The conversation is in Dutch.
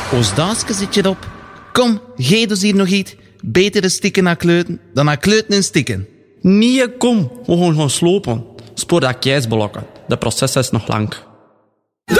Ons daasje zit je op. Kom, geef dus hier nog iets. Beter een stikken naar kleuten dan naar kleuten en stikken. Nee, kom. We gaan slopen. Spoor dat keisblokken. De proces is nog lang.